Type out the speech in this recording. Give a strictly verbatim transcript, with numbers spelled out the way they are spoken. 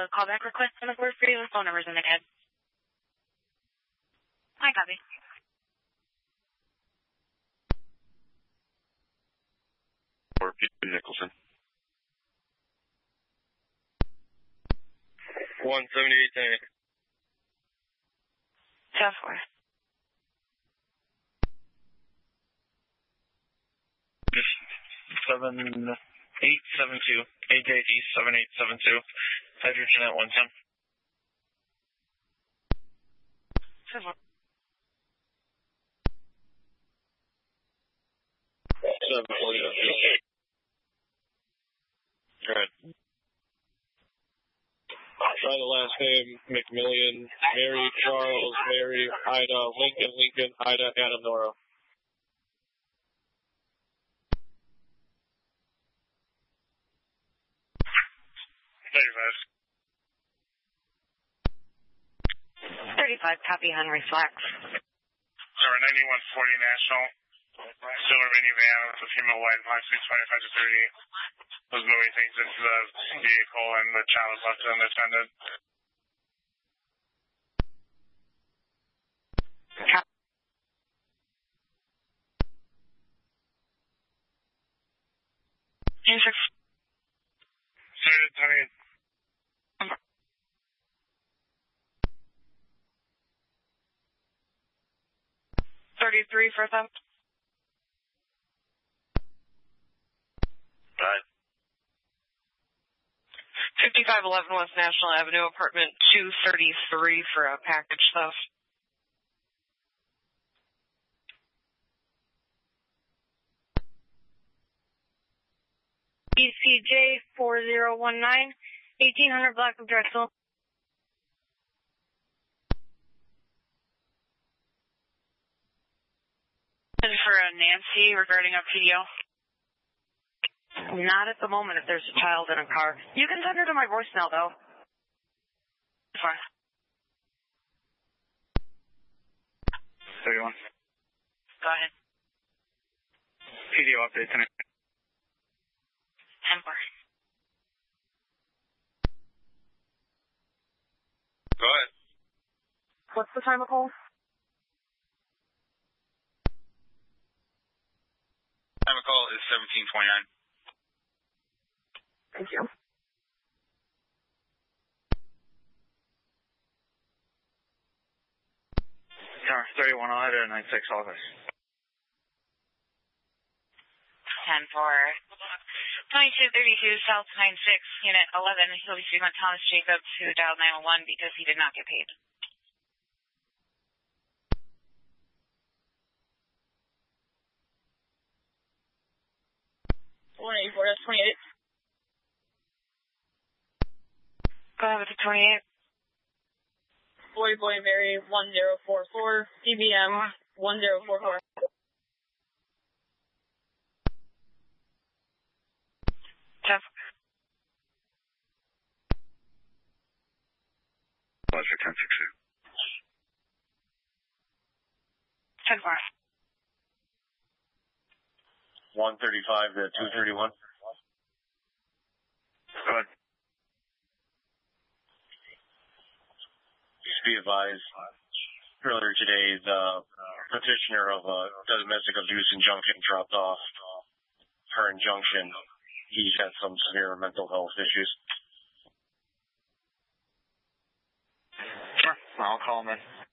a callback request on the board for you and phone numbers in the head. I copy. Or Peter Nicholson. one seventy-eight ten. ten four. seven eight seven two. A J D seven eight seven two. Hydrogen at one ten. ten four. seven forty. Good. Try the last name, McMillian, Mary, Charles, Mary, Ida, Lincoln, Lincoln, Ida, Adam, Nora. thirty-five. thirty-five, copy, Henry Flex. Sorry, ninety-one forty National. Silver minivan with a female white, approximately twenty-five to thirty. Was moving things into the vehicle and the child was left unattended. Instruct. Started turning. thirty-three for them. Right. fifty-five eleven West National Avenue, apartment two thirty-three for a package theft. E C J four zero one nine, eighteen hundred block of Drexel. For Nancy regarding a P D O. Not at the moment if there's a child in a car. You can send her to my voicemail, though. Fine. thirty-one. Go ahead. P D O update tonight. ten four. Go ahead. What's the time of call? Time of call is seventeen twenty-nine. Thank you. Tower thirty-one, I'll head to nine six office. ten four. twenty-two thirty-two South nine six, Unit eleven. He'll be speaking with Thomas Jacobs, who dialed nine one one because he did not get paid. one eighty-four, that's twenty-eight. Go ahead with the twenty-eight. Boy, boy, Mary, one zero four four, D B M, one zero four four. Jeff. Pleasure, ten six two. ten four. one thirty-five to two thirty-one. Go ahead. Just be advised, earlier today, the petitioner of a domestic abuse injunction dropped off her injunction. He's had some severe mental health issues. Sure, I'll call him in.